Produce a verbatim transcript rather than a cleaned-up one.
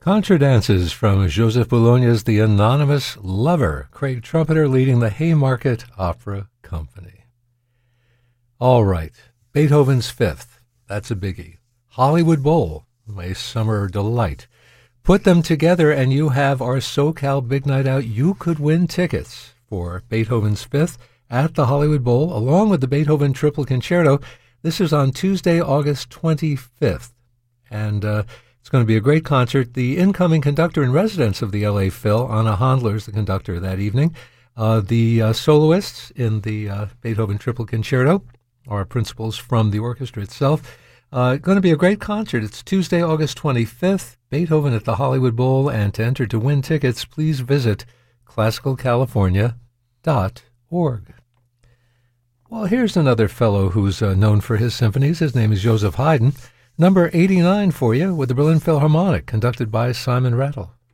Contra dances from Joseph Bologna's The Anonymous Lover, Craig Trumpeter leading the Haymarket Opera Company. All right, Beethoven's Fifth, that's a biggie. Hollywood Bowl, a summer delight. Put them together and you have our SoCal Big Night Out. You could win tickets for Beethoven's Fifth at the Hollywood Bowl, along with the Beethoven Triple Concerto. This is on Tuesday, August twenty-fifth, and uh, it's going to be a great concert. The incoming conductor in residence of the L A Phil, Anna Handler, is the conductor that evening. Uh, the uh, soloists in the uh, Beethoven Triple Concerto are principals from the orchestra itself. Uh, going to be a great concert. It's Tuesday, August twenty-fifth, Beethoven at the Hollywood Bowl, and to enter to win tickets, please visit classical california dot org. Well, here's another fellow who's uh, known for his symphonies. His name is Joseph Haydn. Number eighty-nine for you with the Berlin Philharmonic, conducted by Simon Rattle.